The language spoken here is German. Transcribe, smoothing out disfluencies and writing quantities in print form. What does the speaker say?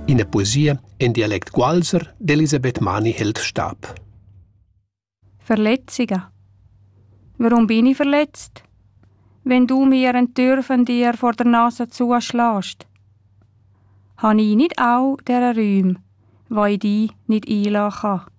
In der Poesie in Dialekt Gualser d'Elisabeth Mani hält Stab. Verletzungen. Warum bin ich verletzt? Wenn du mir eine Tür von dir vor der Nase zuschlägst. Habe ich nicht auch dieser Räume, wo ich dich nicht einlassen kann?